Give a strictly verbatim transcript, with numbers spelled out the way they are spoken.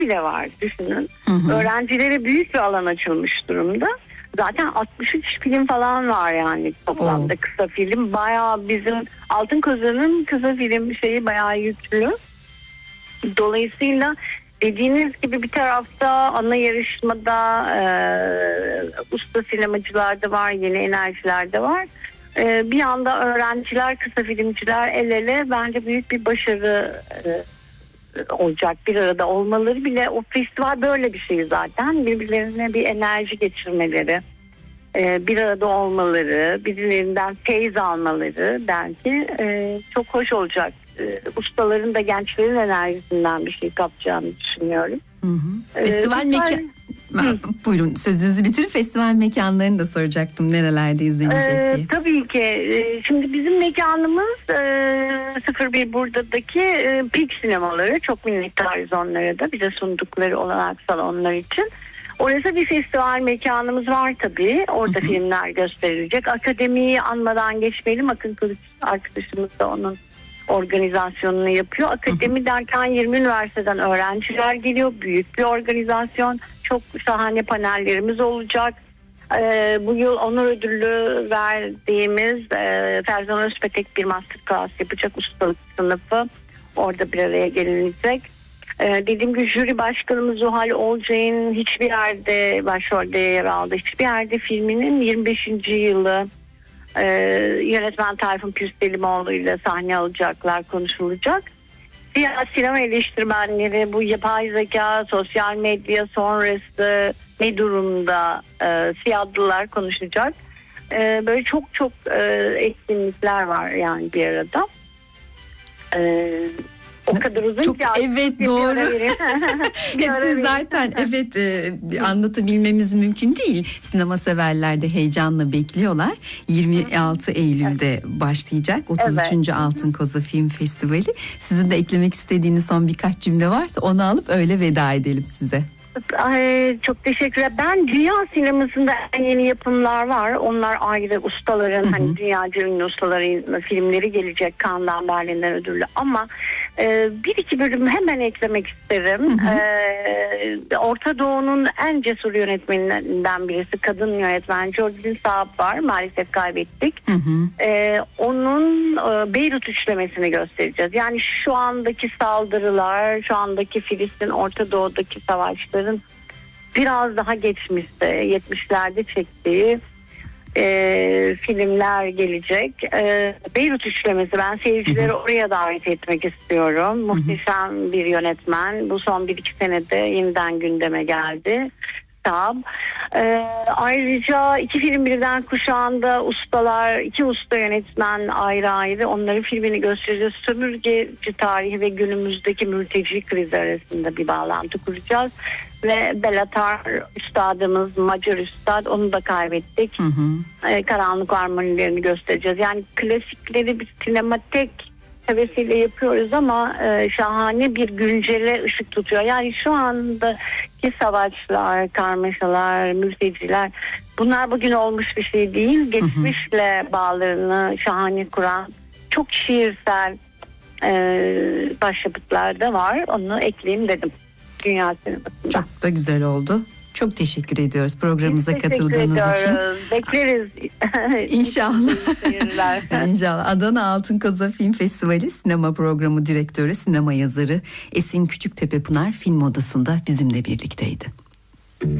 bile var, düşünün. Hı hı. Öğrencilere büyük bir alan açılmış durumda. Zaten altmış üç film falan var yani toplamda. Oo. Kısa film bayağı, bizim Altın Koza'nın kısa film şeyi bayağı yüklü. Dolayısıyla dediğiniz gibi bir tarafta ana yarışmada e, usta sinemacılar da var, yeni enerjiler de var. E, bir yanda öğrenciler, kısa filmciler el ele, bence büyük bir başarı e, olacak. Bir arada olmaları bile, o festival böyle bir şey zaten. Birbirlerine bir enerji geçirmeleri, e, bir arada olmaları, birbirlerinden feyz almaları belki e, çok hoş olacak. E, ustaların da gençlerin enerjisinden bir şey kapacağını düşünüyorum. Hı hı. E, Festival mekan... Hı. Buyurun, sözünüzü bitirin. Festival mekanlarını da soracaktım, nerelerde izlenecek Ee, diye. tabii ki. Ee, şimdi bizim mekanımız e, sıfır bir buradaki e, Peak sinemaları. Çok minnettarız onlara da, bize sundukları olanak salonlar için. Orası bir festival mekanımız var tabii. Orada hı hı. filmler gösterilecek. Akademiyi anmadan geçmeyelim. Akın Kılıç arkadaşımız da onun organizasyonunu yapıyor. Akademi hı hı. derken yirmi üniversiteden öğrenciler geliyor. Büyük bir organizasyon. Çok şahane panellerimiz olacak. Ee, bu yıl onur ödülü verdiğimiz e, Ferzan Özpetek bir masterclass yapacak, ustalık sınıfı. Orada bir araya gelinecek. Ee, dediğim gibi jüri başkanımız Zuhal Olcay'ın hiçbir yerde başrolde yer aldı. Hiçbir yerde filminin yirmi beşinci yılı e, yönetmen Tayfun Pürselimoğlu ile sahne alacaklar, konuşulacak. Siyah sinema eleştirmenleri, bu yapay zeka, sosyal medya sonrası ne durumda e, siyahlılar konuşacak. E, böyle çok çok e, etkinlikler var yani bir arada. E, o kadar uzun çok, ki. Evet doğru. Hepsi zaten evet e, anlatabilmemiz mümkün değil. Sinema severler de heyecanla bekliyorlar. yirmi altı Eylül'de başlayacak otuz üçüncü Evet. Altın Koza Film Festivali. Sizin de eklemek istediğiniz son birkaç cümle varsa onu alıp öyle veda edelim size. Ay, çok teşekkürler. Ben dünya sinemasında en yeni yapımlar var. Onlar ayrı, ustaların, hı hı. hani dünyaca ünlü ustaların filmleri gelecek, Cannes'dan, Berlin'den ödüllü. Ama e, bir iki bölüm hemen eklemek isterim. Hı hı. E, Orta Doğu'nun en cesur yönetmeninden birisi, kadın yönetmen Jodie Saab var. Maalesef kaybettik. Hı hı. E, onun e, Beyrut üçlemesini göstereceğiz. Yani şu andaki saldırılar, şu andaki Filistin, Orta Doğu'daki savaşlar biraz daha geçmişte, yetmişlerde çektiği e, filmler gelecek. E, Beyrut üçlemesi, ben seyircileri hı hı. oraya davet etmek istiyorum. Hı hı. Muhteşem bir yönetmen. Bu son bir iki senede yeniden gündeme geldi. Tamam. Ee, ayrıca iki film birden kuşağında ustalar, iki usta yönetmen ayrı ayrı, onların filmini göstereceğiz. Sömürgeci tarihi ve günümüzdeki mülteci krizi arasında bir bağlantı kuracağız. Ve Belatar üstadımız, Macar üstad, onu da kaybettik. Hı hı. Ee, karanlık harmonilerini göstereceğiz. Yani klasikleri bir sinematek hevesiyle yapıyoruz ama e, şahane bir güncele ışık tutuyor. Yani şu andaki savaşlar, karmaşalar, mülteciler, bunlar bugün olmuş bir şey değil. Geçmişle bağlarını şahane kuran çok şiirsel e, başyapıtlar da var. Onu ekleyeyim dedim dünya sinemasında. Çok da güzel oldu. Çok teşekkür ediyoruz programımıza katıldığınız için. Bekleriz. İnşallah. İnşallah. Adana Altın Koza Film Festivali sinema programı direktörü, sinema yazarı Esin Küçüktepe Pınar Film Odası'nda bizimle birlikteydi.